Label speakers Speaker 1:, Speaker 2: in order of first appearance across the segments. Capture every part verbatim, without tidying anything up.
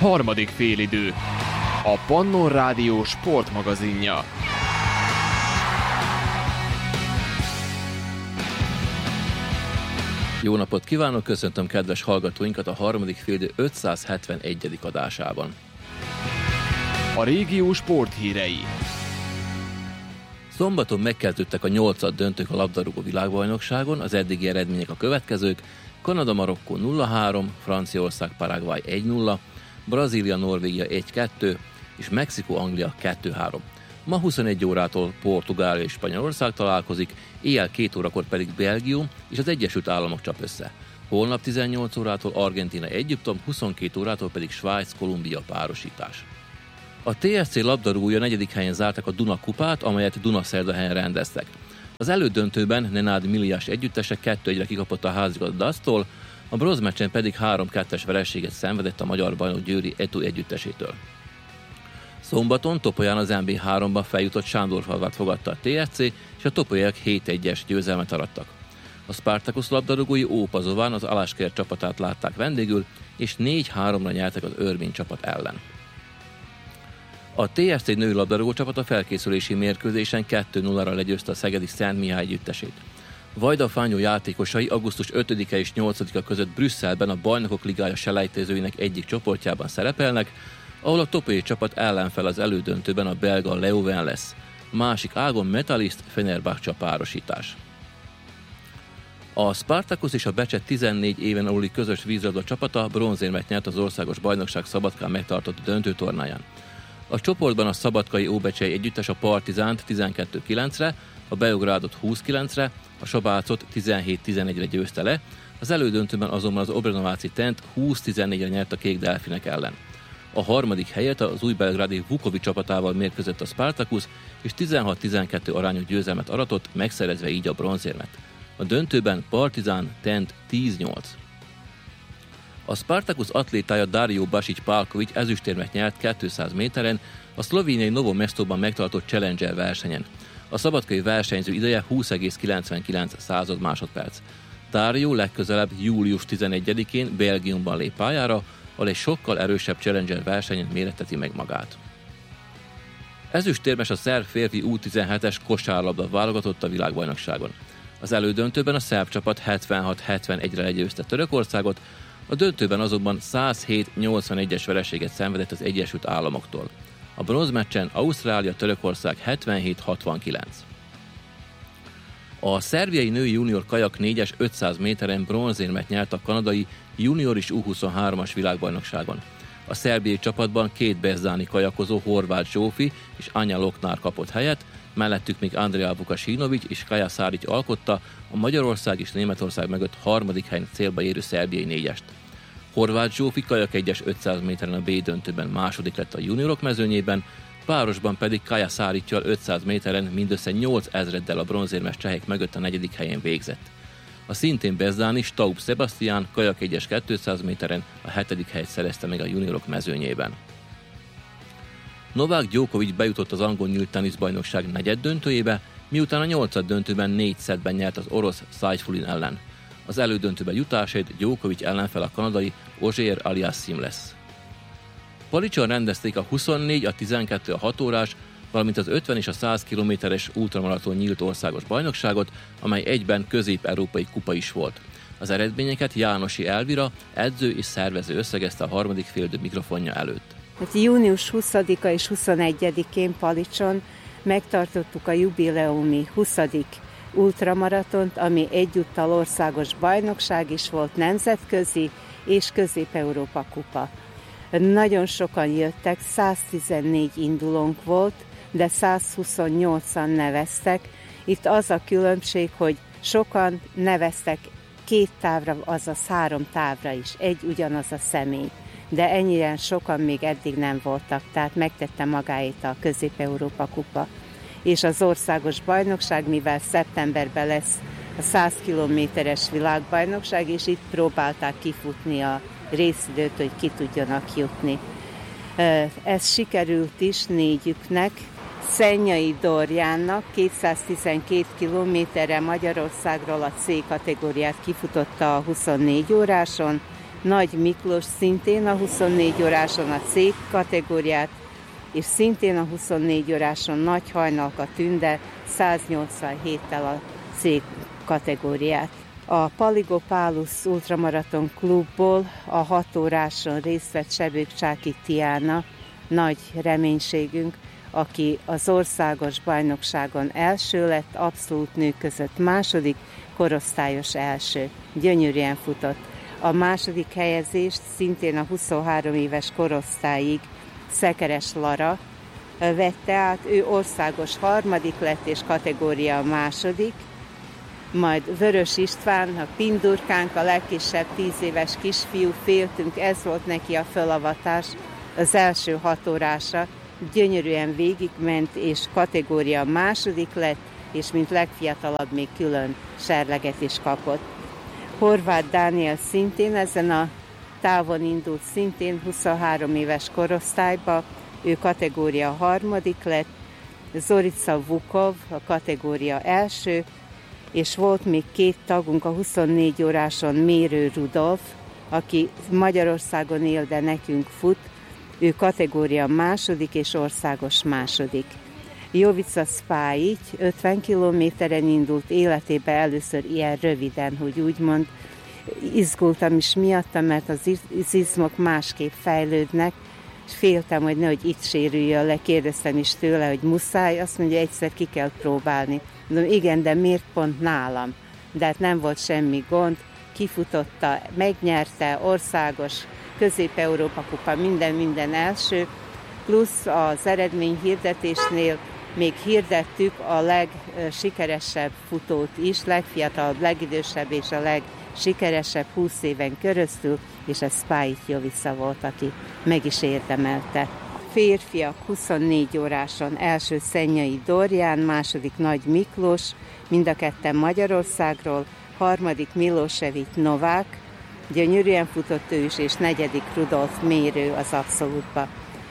Speaker 1: Harmadik félidő. A Pannon Rádió sportmagazinja.
Speaker 2: Jó napot kívánok, köszöntöm kedves hallgatóinkat a harmadik félidő ötszázhetvenegyedik adásában.
Speaker 1: A régió sporthírei.
Speaker 2: Szombaton megkezdődtek a nyolcad döntők a labdarúgó világbajnokságon, az eddigi eredmények a következők: Kanada-Marokkó nulla három, Franciaország-Paraguay egy nulla, Brazília-Norvégia egy kettő és Mexikó-Anglia kettő három. Ma huszonegy órától Portugália és Spanyolország találkozik, éjjel két órakor pedig Belgium és az Egyesült Államok csap össze. Holnap tizennyolc órától Argentína-Egyiptom, huszonkét órától pedig Svájc-Kolumbia párosítás. A té es cé labdarúgója negyedik helyen zártak a Duna kupát, amelyet Dunaszerdahelyen rendeztek. Az elődöntőben Nenád Miliás együttese kettő egyre kikapott a házigazda dasztól, a bronzmeccsen pedig három kettes vereséget szenvedett a magyar bajnok győri Etu együttesétől. Szombaton Topolyán az en bé háromban feljutott Sándorfalvát fogadta a té es cé, és a topolyaiak hét egyes győzelmet arattak. A Spartacus labdarúgói Ópazován az Alásker csapatát látták vendégül, és négy háromra nyertek az Örmény csapat ellen. A té es cé női labdarúgó csapat a felkészülési mérkőzésen kettő nulla legyőzte a szegedi Szent Mihály együttesét. Vajda Fányó játékosai augusztus ötödike és nyolcadika között Brüsszelben a Bajnokok Ligája selejtezőinek egyik csoportjában szerepelnek, ahol a topolyai csapat ellenfel az elődöntőben a belga Leuven lesz. A másik ágon Metalist Fenerbahce párosítás. A Spartacus és a Becse tizennégy éven aluli közös vízilabda csapata bronzérmet nyert az országos bajnokság Szabadkán megtartott döntőtornáján. A csoportban a szabadkai Óbecsei együttes a Partizánt tizenkettő kilencre, a Beográdot húsz kilencre, a Sobácot tizenhét tizenegyre győzte le, az elődöntőben azonban az Obrenováci Tent húsz tizennégyre nyert a Kék Delfinek ellen. A harmadik helyet az új belgrádi Vukovi csapatával mérkőzött a Spartacus, és tizenhat tizenkettő arányú győzelmet aratott, megszerezve így a bronzérmet. A döntőben Partizán Tent tíz nyolc. A Spartacus atlétája Dario Basic Palkovic ezüstérmet nyert kétszáz méteren a szlovéniai Novo Mestóban megtartott Challenger versenyen. A szabadkai versenyző ideje húsz egész kilencvenkilenc század másodperc. Dario legközelebb július tizenegyedikén Belgiumban lép pályára, ahol egy sokkal erősebb Challenger versenyen méretteti meg magát. Ezüstérmes a szerb férfi U tizenhetes kosárlabda válogatott a világbajnokságon. Az elődöntőben a szerb csapat hetvenhat hetvenegyre legyőzte Törökországot, a döntőben azonban száz hét nyolcvanegyes vereséget szenvedett az Egyesült Államoktól. A bronzmeccsen Ausztrália-Törökország hetvenhét hatvankilenc. A szerbiai női junior kajak négyes ötszáz méteren bronzérmet nyert a kanadai junior és U huszonhármas világbajnokságon. A szerbiai csapatban két bezdáni kajakozó Horváth Zsófi és Anya Loknár kapott helyet, mellettük még Andrea Vukasinovic és Kaja Sáric alkotta a Magyarország és Németország mögött harmadik helyen célba érő szerbiai négyest. Horváth Zsófi kajak egyes ötszáz méteren a B döntőben második lett a juniorok mezőnyében, párosban pedig Kaja Sáriccal ötszáz méteren mindössze nyolc ezreddel a bronzérmes csehek mögött a negyedik helyen végzett. A szintén bezdáni Staub Sebastian kajak egyes kétszáz méteren a hetedik helyet szerezte meg a juniorok mezőnyében. Novák Djokovic bejutott az angol nyílt teniszbajnokság negyed döntőjébe, miután a nyolcad döntőben négy szettben nyert az orosz Saifulin ellen. Az elődöntőbe jutásért Djokovic ellenfel a kanadai Auger Aliassime lesz. Palicson rendezték a huszonnégy, a tizenkettő, a hat órás, valamint az ötven és a száz kilométeres ultramaraton nyílt országos bajnokságot, amely egyben közép-európai kupa is volt. Az eredményeket Jánosi Elvira, edző és szervező összegezte a harmadik félidő mikrofonja előtt.
Speaker 3: Hát június huszadika és huszonegyedikén Palicson megtartottuk a jubileumi huszadik ultramaratont, ami egyúttal országos bajnokság is volt, nemzetközi és Közép-Európa kupa. Nagyon sokan jöttek, száztizennégy indulónk volt, de százhuszonnyolcan neveztek. Itt az a különbség, hogy sokan neveztek két távra, azaz három távra is, egy ugyanaz a személy. De ennyire sokan még eddig nem voltak, tehát megtette magáét a Közép-Európa kupa. És az országos bajnokság, mivel szeptemberben lesz a száz kilométeres világbajnokság, és itt próbálták kifutni a részidőt, hogy ki tudjanak jutni. Ez sikerült is négyüknek. Szennyai Dorjánnak kétszáztizenkét kilométerre Magyarországról a C kategóriát kifutotta a huszonnégy óráson, Nagy Miklós szintén a huszonnégy óráson a C kategóriát, és szintén a huszonnégy óráson Nagy Hajnalka Tünde száznyolcvanhéttel a C kategóriát. A Paligopálus Ultramaraton Klubból a hat óráson részt vett Sebők-Csáky Tiána, nagy reménységünk, aki az országos bajnokságon első lett, abszolút nők között második, korosztályos első. Gyönyörűen futott. A második helyezést szintén a huszonhárom éves korosztályig Szekeres Lara vette át, ő országos harmadik lett és kategória második, majd Vörös István, a pindurkánk, a legkisebb tíz éves kisfiú, féltünk, ez volt neki a felavatás az első hat órásra, gyönyörűen végigment és kategória második lett, és mint legfiatalabb még külön serleget is kapott. Horváth Dániel szintén ezen a távon indult, szintén huszonhárom éves korosztályba, ő kategória harmadik lett, Zorica Vukov a kategória első, és volt még két tagunk a huszonnégy óráson, Mérő Rudolf, aki Magyarországon él, de nekünk fut, ő kategória második és országos második. Jovica Spájic ötven kilométeren indult, életében először ilyen röviden, hogy úgymond izgultam is miatta, mert az izmok másképp fejlődnek, és féltem, hogy nehogy itt sérüljön le, kérdeztem is tőle, hogy muszáj, azt mondja, egyszer ki kell próbálni. Mondom, igen, de miért pont nálam? De hát nem volt semmi gond, kifutotta, megnyerte, országos, Közép-Európa kupa, minden-minden első, plusz az eredmény hirdetésnél még hirdettük a legsikeresebb futót is, legfiatalabb, legidősebb és a legsikeresebb húsz éven keresztül, és ez Spájic Jovica volt, aki meg is érdemelte. Férfiak huszonnégy óráson első Szennyai Dorján, második Nagy Miklós, mind a ketten Magyarországról, harmadik Milosevic Novák, gyönyörűen futott ő is, és negyedik Rudolf Mérő az abszolútba.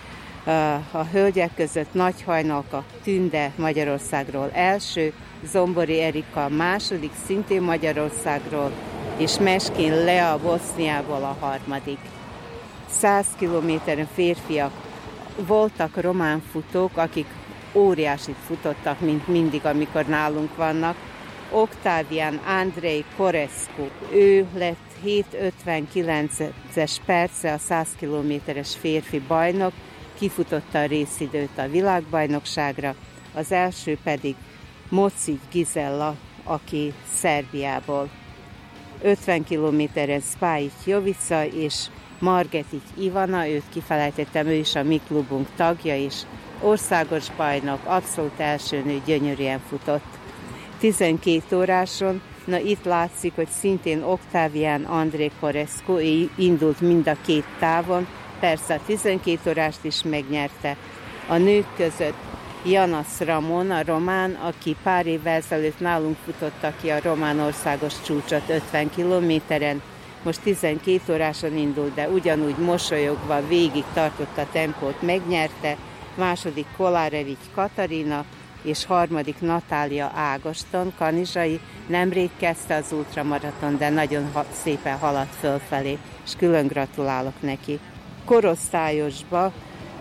Speaker 3: A hölgyek között Nagy Hajnalka Tünde Magyarországról első, Zombori Erika második, szintén Magyarországról, és Meskin Lea Boszniából a harmadik. száz kilométeren férfiak voltak román futók, akik óriásit futottak, mint mindig, amikor nálunk vannak. Octavian Andrei Korescu, ő lett hét ötvenkilences perce a száz kilométeres férfi bajnok, kifutotta a részidőt a világbajnokságra, az első pedig Mocic Gizella, aki Szerbiából. ötven kilométeren Spájic Jovica és Margetic Ivana, őt kifelejtettem, ő is a mi klubunk tagja, és országos bajnok, abszolút első nő, gyönyörűen futott. tizenkét óráson, na itt látszik, hogy szintén Octavian Andrei Korescu, ő indult mind a két távon, persze a tizenkét órást is megnyerte. A nők között Janas Ramon, a román, aki pár évvel ezelőtt nálunk futotta ki a román országos csúcsot ötven kilométeren, most tizenkét óráson indult, de ugyanúgy mosolyogva végig tartotta a tempót, megnyerte, második Kolárevics Katarina, és harmadik Natália Ágoston, kanizsai, nemrég kezdte az ultramaraton, de nagyon ha- szépen haladt fölfelé, és külön gratulálok neki. Korosztályosba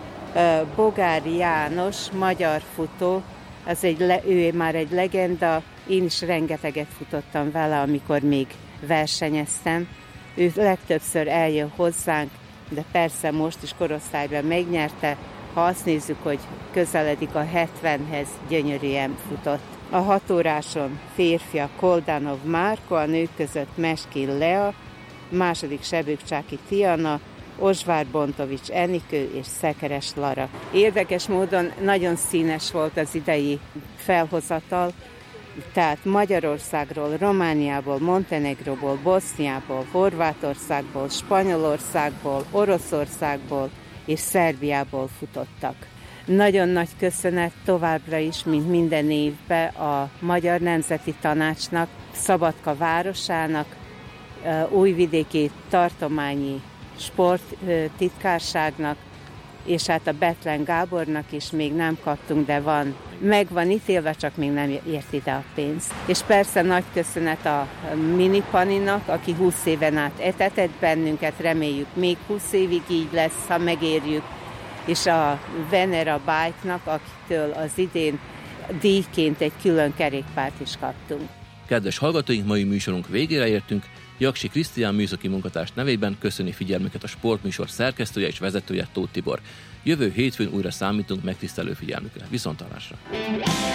Speaker 3: Bogár János, magyar futó, az egy le, ő már egy legenda, én is rengeteget futottam vele, amikor még versenyeztem. Ő legtöbbször eljön hozzánk, de persze most is korosztályban megnyerte. Ha azt nézzük, hogy közeledik a hetvenhez, gyönyörűen futott. A hat óráson férfia Koldanov Márko, a nők között Meskin Lea, második Sebők-Csáky Tiana, Osvár Bontovics Enikő és Szekeres Lara. Érdekes módon nagyon színes volt az idei felhozatal, tehát Magyarországról, Romániából, Montenegróból, Boszniából, Horvátországból, Spanyolországból, Oroszországból és Szerbiából futottak. Nagyon nagy köszönet továbbra is, mint minden évben a Magyar Nemzeti Tanácsnak, Szabadka városának, Újvidéki Tartományi Sporttitkárságnak, és hát a Betlen Gábornak is még nem kaptunk, de van, meg van ítélve, csak még nem ért ide a pénz. És persze nagy köszönet a Mini Paninak, aki húsz éven át etetett bennünket, reméljük még húsz évig így lesz, ha megérjük, és a Venera Bike-nak, akitől az idén díjként egy külön kerékpárt is kaptunk.
Speaker 2: Kedves hallgatóink, mai műsorunk végére értünk. Jaksi Krisztián műszaki munkatárs nevében köszöni figyelmüket a sportműsor szerkesztője és vezetője, Tóth Tibor. Jövő hétfőn újra számítunk megtisztelő figyelmükre. Viszonthallásra!